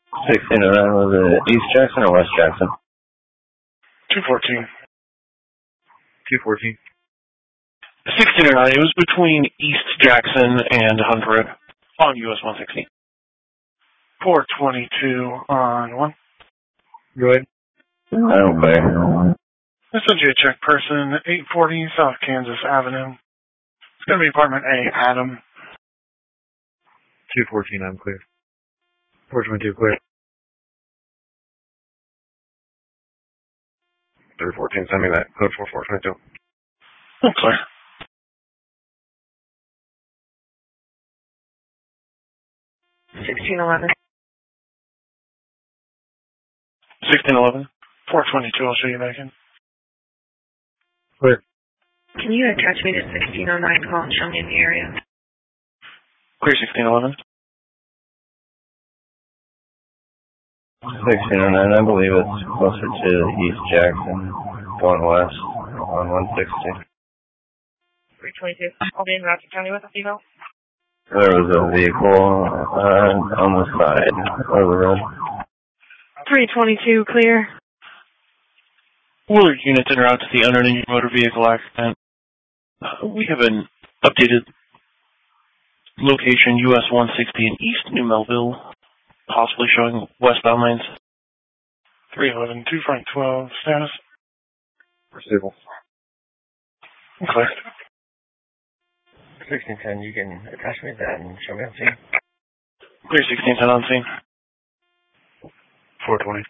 1609, was it East Jackson or West Jackson? 214. 214. 1609, it was between East Jackson and 100 on US 160. 422 on 1. Go ahead. Okay. This is a check person, 840 South Kansas Avenue. It's going to be apartment A, Adam. 214, I'm clear. 422, clear. 314, send me that code for 422. Clear. $16.11. 1611. 422, I'll show you back in. Clear. Can you attach me to 1609 call and show me in the area? Clear 1611. 1609, I believe it's closer to East Jackson, going west on 160. 322. I'll be in Rocky County with a female. There was a vehicle on the side of the road. 322, clear. Willard units en route to the underneath motor vehicle accident. We have an updated location, US 160 in East New Melville, possibly showing westbound lanes. 311, 2 Frank 12, status? Receivable. Clear. 1610, you can attach me that and show me on scene. Clear 1610 on scene. 420.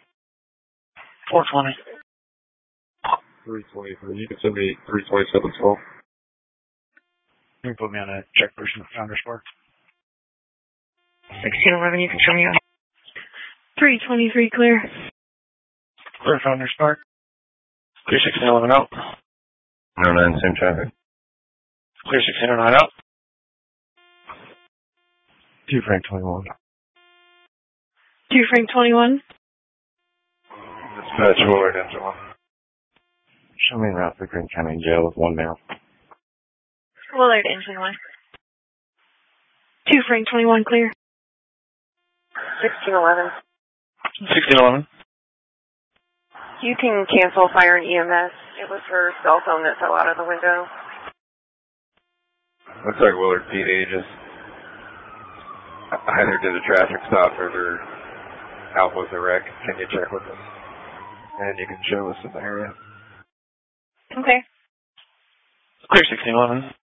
420. 323, you can send me 32712. You can put me on a check person at Founders Park. 1611, you can show me on. 323, clear. Clear Founders Park. Clear 1611 out. 09, same traffic. Clear 1609 out. 2 Frank 21. 2 Frank 21. Dispatch Willard, engine 1. Show me en route to Green County Jail with 1 male. Willard, engine 1. 2 Frank 21, clear. 1611. 1611. You can cancel fire and EMS. It was her cell phone that fell out of the window. Looks like Willard PD just either did a traffic stop or they're out with a wreck. Can you check with us? And you can show us in the area. Okay. Clear 1611.